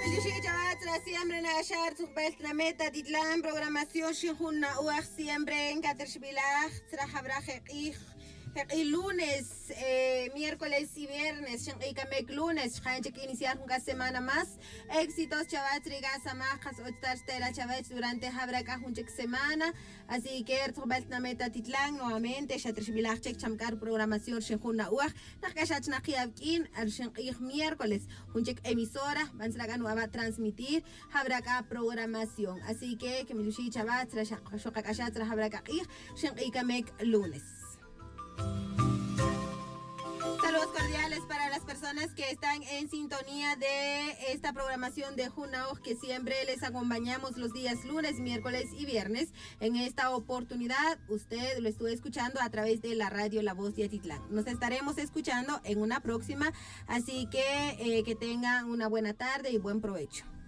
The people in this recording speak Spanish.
siempre nashar subbeltna meta titlan programación shihunna uach siempre en Catershbilach trajabraje el lunes, miércoles y viernes, lunes, que iniciar una semana más. Éxitos, chavats, rigas, amajas, otstastela, chavats, durante Habraka, un semana. Así que, na meta titlan, nuevamente, Shatrishbilach, chamcar programación, Shinjuna Uach, Nakashach Nakiavkin, al miércoles, un emisora, Banslagan va a transmitir Habraka programación. Así que me luchi chavats, Shokakashat, Habraka, Shinkamek lunes. Saludos cordiales para las personas que están en sintonía de esta programación de Junaoj, que siempre les acompañamos los días lunes, miércoles y viernes. En esta oportunidad, usted lo estuvo escuchando a través de la radio La Voz de Atitlán. Nos estaremos escuchando en una próxima, así que tengan una buena tarde y buen provecho.